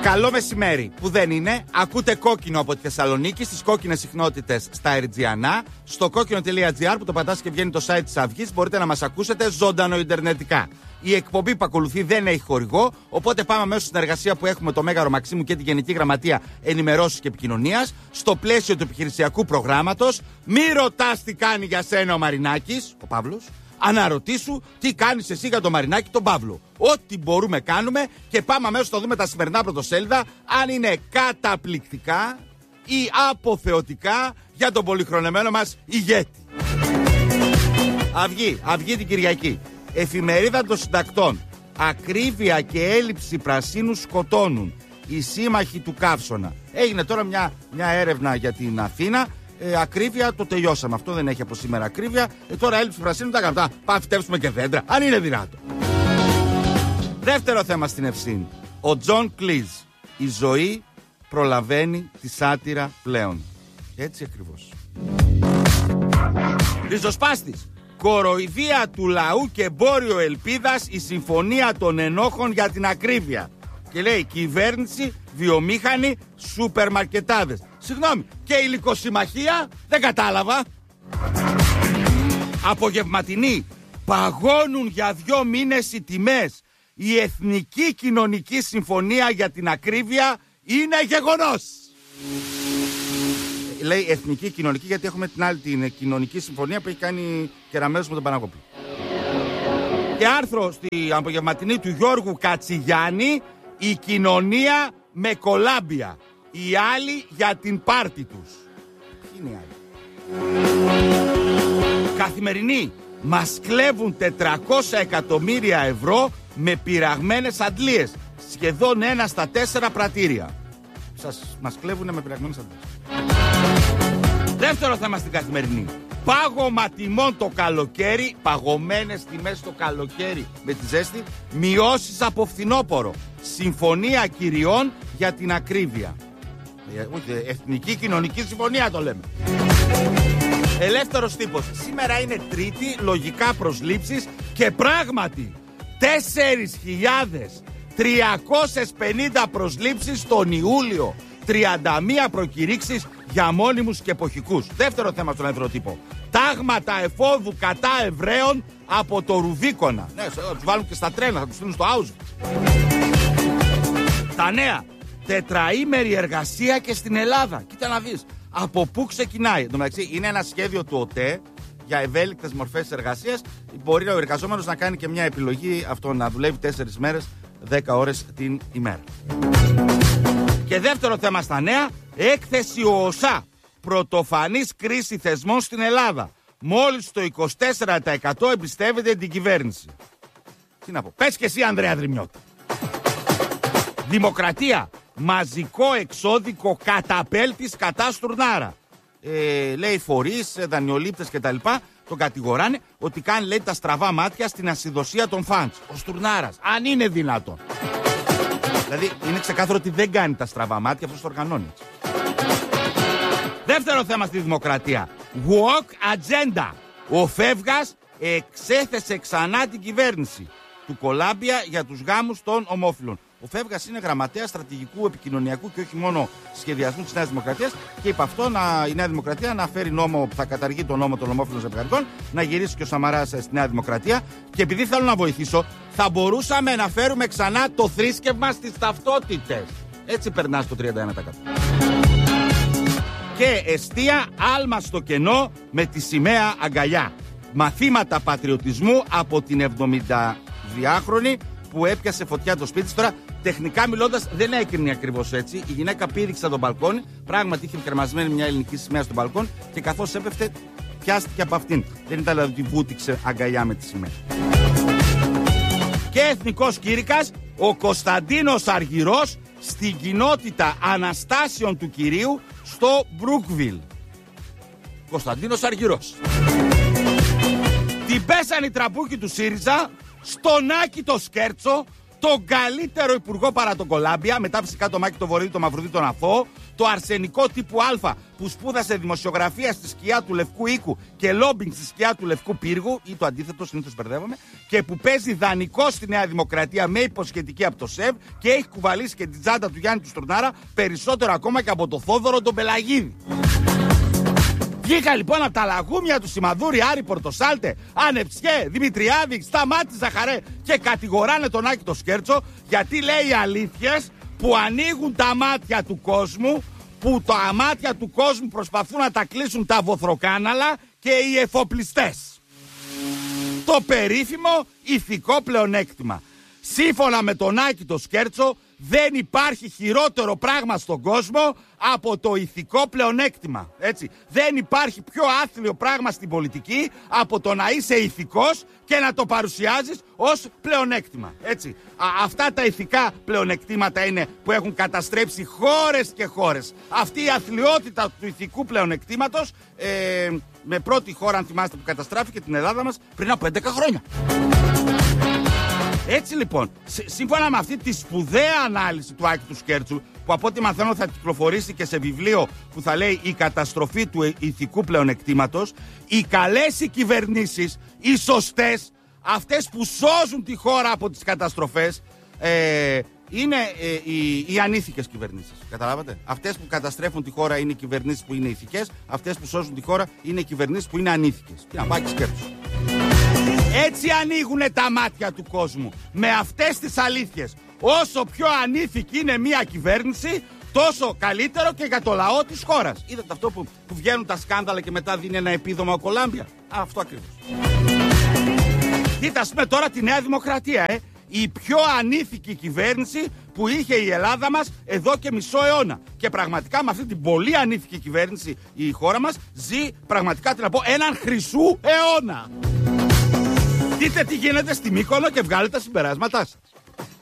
Καλό μεσημέρι, που δεν είναι. Ακούτε Κόκκινο από τη Θεσσαλονίκη, στις κόκκινες συχνότητες στα Ερτζιανά. Στο κόκκινο.gr που το πατάς και βγαίνει το site της Αυγής, μπορείτε να μας ακούσετε ζωντανό ιντερνετικά. Η εκπομπή που ακολουθεί δεν έχει χορηγό, οπότε πάμε αμέσως στην συνεργασία που έχουμε το Μέγαρο Μαξίμου και τη Γενική Γραμματεία Ενημερώσεως και Επικοινωνίας. Στο πλαίσιο του επιχειρησιακού προγράμματος, μη ρωτάς τι κάνει για σένα ο Μαρινάκης, ο Παύλος. Αναρωτήσου τι κάνεις εσύ για τον Μαρινάκη τον Παύλο. Ό,τι μπορούμε κάνουμε και πάμε αμέσως να δούμε τα σημερινά πρωτοσέλιδα αν είναι καταπληκτικά ή αποθεωτικά για τον πολυχρονεμένο μας ηγέτη. Αυγή την Κυριακή. Εφημερίδα των συντακτών. Ακρίβεια και έλλειψη πρασίνου σκοτώνουν. Οι σύμμαχοι του Καύσωνα. Έγινε τώρα μια έρευνα για την Αθήνα. Ακρίβεια το τελειώσαμε. Αυτό δεν έχει από σήμερα ακρίβεια. Τώρα έλλειψη πρασίνου τα κάνουμε. Πάμε φυτέψουμε και δέντρα. Αν είναι δυνατό. Δεύτερο θέμα στην Ευσύνη. Ο Τζον Κλίζ. Η ζωή προλαβαίνει τη σάτυρα πλέον. Έτσι ακριβώς. Ριζοσπάστης. Κοροϊδία του λαού και εμπόριο ελπίδας η συμφωνία των ενόχων για την ακρίβεια. Και λέει κυβέρνηση, βιομήχανοι, σούπερ μαρκετάδες. Συγγνώμη, και υλικοσυμμαχία δεν κατάλαβα. Απογευματινή. Παγώνουν για 2 μήνες οι τιμές. Η Εθνική Κοινωνική Συμφωνία για την ακρίβεια είναι γεγονός. Λέει Εθνική Κοινωνική γιατί έχουμε την άλλη την Κοινωνική Συμφωνία που έχει κάνει κεραμέως με τον Παναγόπουλο. Και άρθρο στη απογευματινή του Γιώργου Κατσιγιάννη. Η κοινωνία με κολάμπια. Οι άλλοι για την πάρτη τους. Ποιοι είναι οι άλλοι? Καθημερινή. Μας κλέβουν 400 εκατομμύρια ευρώ με πειραγμένες αντλίες. Σχεδόν 1 στα 4 πρατήρια. Μας κλέβουν με πειραγμένες αντλίες. Δεύτερο θέμα στην Καθημερινή. Πάγωμα τιμών το καλοκαίρι. Παγωμένες τιμές το καλοκαίρι με τη ζέστη. Μειώσεις από φθινόπωρο. Συμφωνία κυριών για την ακρίβεια. Εθνική Κοινωνική Συμφωνία το λέμε. Ελεύθερος τύπος. Σήμερα είναι Τρίτη, λογικά προσλήψεις και πράγματι 4.350 προσλήψεις τον Ιούλιο. 31 προκηρύξεις για μόνιμους και εποχικούς. Δεύτερο θέμα στον ελεύθερο τύπο. Τάγματα εφόδου κατά Εβραίων από το Ρουβίκονα. Ναι, θα τους βάλουν και στα τρένα, θα τους στείλουν στο Auschwitz. Τα νέα. Τετραήμερη εργασία και στην Ελλάδα. Κοίτα να δεις. Από πού ξεκινάει? Εν τω μεταξύ, είναι ένα σχέδιο του ΟΤΕ για ευέλικτες μορφές εργασίας. Μπορεί ο εργαζόμενος να κάνει και μια επιλογή αυτό, να δουλεύει 4 μέρες, 10 ώρες την ημέρα. Και δεύτερο θέμα στα νέα. Έκθεση ΟΟΣΑ. Πρωτοφανής κρίση θεσμών στην Ελλάδα. Μόλις το 24% εμπιστεύεται την κυβέρνηση. Τι να πω. Πες και εσύ, Ανδρέα Δρυμιώτη. Δημοκρατία. Μαζικό εξώδικο καταπέλτης κατά Στουρνάρα. Λέει φορείς, δανειολήπτες κτλ. Τον κατηγοράνε ότι κάνει, λέει, τα στραβά μάτια στην ασυδοσία των φαντς. Ο Στουρνάρας. Αν είναι δυνατόν. Δηλαδή είναι ξεκάθαρο ότι δεν κάνει τα στραβά μάτια, αυτός το οργανώνει. Δεύτερο θέμα στη Δημοκρατία. Walk agenda. Ο Φεύγας εξέθεσε ξανά την κυβέρνηση του Κολάμπια για τους γάμους των ομόφυλων. Ο Φεύγας είναι γραμματέας στρατηγικού, επικοινωνιακού και όχι μόνο σχεδιασμού της Νέας Δημοκρατίας και είπε αυτό η Νέα Δημοκρατία να φέρει νόμο που θα καταργεί τον νόμο των ομόφυλων ζευγαριών, να γυρίσει και ο Σαμαράς στη Νέα Δημοκρατία. Και επειδή θέλω να βοηθήσω, θα μπορούσαμε να φέρουμε ξανά το θρήσκευμα στις ταυτότητες. Έτσι περνά στο 31%. Και εστία άλμα στο κενό με τη σημαία αγκαλιά. Μαθήματα πατριωτισμού από την 72χρονη που έπιασε φωτιά το σπίτι της. Τώρα, τεχνικά μιλώντας, δεν έκρινε ακριβώς έτσι. Η γυναίκα πήδηξε τον μπαλκόνι. Πράγματι, είχε κρεμασμένη μια ελληνική σημαία στο μπαλκόνι και καθώς έπεφτε, πιάστηκε από αυτήν. Δεν ήταν δηλαδή ότι βούτυξε αγκαλιά με τη σημαία. Και εθνικός κήρυκας, ο Κωνσταντίνος Αργυρός στην κοινότητα Αναστάσεων του Κυρίου στο Μπρούκβιλ. Κωνσταντίνος Αργυρός. Την πέσανε οι τραμπούκοι του ΣΥΡΙΖΑ, στον Άκη το Σκέρτσο, τον καλύτερο υπουργό παρά τον Κολάμπια, μετά φυσικά το Μάκη το Βορύδη, το Μαυρουδί, τον Αθώο, το αρσενικό τύπου Α που σπούδασε δημοσιογραφία στη σκιά του Λευκού Οίκου και λόμπινγκ στη σκιά του Λευκού Πύργου, ή το αντίθετο, συνήθως μπερδεύομαι, και που παίζει δανεικό στη Νέα Δημοκρατία με υποσχετική από το ΣΕΒ και έχει κουβαλήσει και την τσάντα του Γιάννη του Στουρνάρα περισσότερο ακόμα και από το Θόδωρο τον Πελαγίδη. Βγήκα λοιπόν από τα λαγούμια του Σιμαδούρη, Άρη Πορτοσάλτε, Ανεψιέ, Δημητριάδη, Σταμάτη Ζαχαρέ και κατηγοράνε τον Άκη το Σκέρτσο γιατί λέει αλήθειες που ανοίγουν τα μάτια του κόσμου, που τα μάτια του κόσμου προσπαθούν να τα κλείσουν τα βοθροκάναλα και οι εφοπλιστές. Το περίφημο ηθικό πλεονέκτημα. Σύμφωνα με τον Άκη το Σκέρτσο, δεν υπάρχει χειρότερο πράγμα στον κόσμο από το ηθικό πλεονέκτημα. Έτσι. Δεν υπάρχει πιο άθλιο πράγμα στην πολιτική από το να είσαι ηθικός και να το παρουσιάζεις ως πλεονέκτημα. Έτσι. Αυτά τα ηθικά πλεονεκτήματα είναι που έχουν καταστρέψει χώρες και χώρες. Αυτή η αθλιότητα του ηθικού πλεονεκτήματος με πρώτη χώρα, αν θυμάστε, που καταστράφηκε την Ελλάδα μας πριν από 11 χρόνια. Έτσι λοιπόν, σύμφωνα με αυτή τη σπουδαία ανάλυση του Άκη του Σκέρτσου, που από ό,τι μαθαίνω θα κυκλοφορήσει και σε βιβλίο που θα λέει «Η καταστροφή του ηθικού πλεονεκτήματος», οι καλές οι κυβερνήσεις, οι σωστές, αυτές που σώζουν τη χώρα από τις καταστροφές, είναι οι ανήθικες κυβερνήσεις. Καταλάβατε? Αυτές που καταστρέφουν τη χώρα είναι οι κυβερνήσεις που είναι ηθικές, αυτές που σώζουν τη χώρα είναι οι κυβερνήσεις που είναι ανήθικες. Τι να πάει Σκέρτσου. Έτσι ανοίγουν τα μάτια του κόσμου. Με αυτές τις αλήθειες. Όσο πιο ανήθικη είναι μια κυβέρνηση, τόσο καλύτερο και για το λαό της χώρας. Είδατε αυτό που βγαίνουν τα σκάνδαλα και μετά δίνει ένα επίδομα ο Κολάμπια? Αυτό ακριβώς. Δείτε ας πούμε τώρα τη Νέα Δημοκρατία, η πιο ανήθικη κυβέρνηση που είχε η Ελλάδα μας εδώ και μισό αιώνα. Και πραγματικά με αυτή την πολύ ανήθικη κυβέρνηση η χώρα μας ζει, πραγματικά τι να πω, έναν χρυσού αιώνα. Δείτε τι γίνεται στη Μύκονο και βγάλετε τα συμπεράσματά σας.